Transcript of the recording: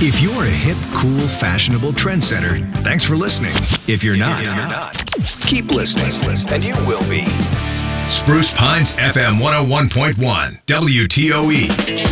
If you're a hip, cool, fashionable trendsetter, thanks for listening. If you're not, keep listening, and you will be. Spruce Pines FM 101.1 WTOE.